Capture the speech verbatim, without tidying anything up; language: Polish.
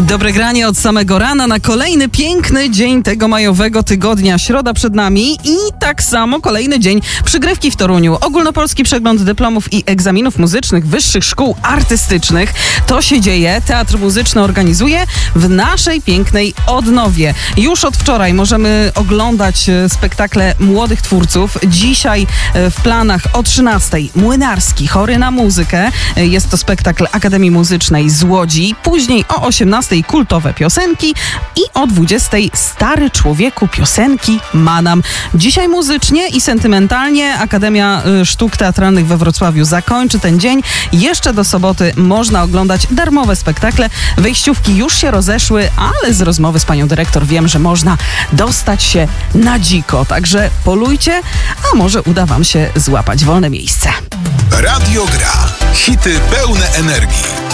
Dobre granie od samego rana na kolejny piękny dzień tego majowego tygodnia. Środa przed nami i tak samo kolejny dzień przygrywki w Toruniu. Ogólnopolski przegląd dyplomów i egzaminów muzycznych wyższych szkół artystycznych. To się dzieje. Teatr Muzyczny organizuje w naszej pięknej Odnowie. Już od wczoraj możemy oglądać spektakle młodych twórców. Dzisiaj w planach o trzynastej Młynarski, Chory na muzykę. Jest to spektakl Akademii Muzycznej z Łodzi. Później o osiemnastej kultowe piosenki i o dwudziestej Stary człowieku piosenki Manam. Dzisiaj muzycznie i sentymentalnie Akademia Sztuk Teatralnych we Wrocławiu zakończy ten dzień. Jeszcze do soboty można oglądać darmowe spektakle. Wejściówki już się rozeszły, ale z rozmowy z panią dyrektor wiem, że można dostać się na dziko. Także polujcie, a może uda wam się złapać wolne miejsce. Radio Gra. Hity pełne energii.